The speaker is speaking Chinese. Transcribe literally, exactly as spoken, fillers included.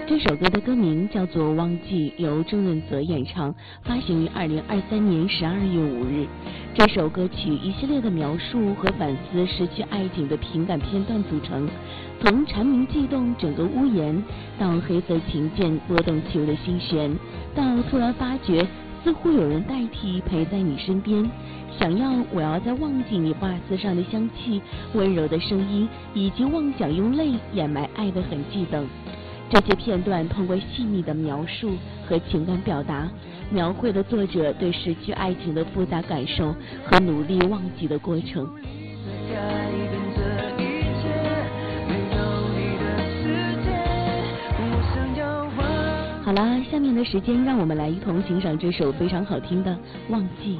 这首歌的歌名叫做《忘记》，由郑润泽演唱，发行于二零二三年十二月五日。这首歌曲一系列的描述和反思失去爱情的情感片段组成，从蝉鸣悸动整个屋檐，到黑色琴键拨动起舞的心弦，到突然发觉似乎有人代替陪在你身边，想要我要再忘记你发丝上的香气、温柔的声音，以及妄想用泪掩埋爱的痕迹等。这些片段通过细腻的描述和情感表达，描绘了作者对失去爱情的复杂感受和努力忘记的过程。好啦，下面的时间让我们来一同欣赏这首非常好听的《忘记》。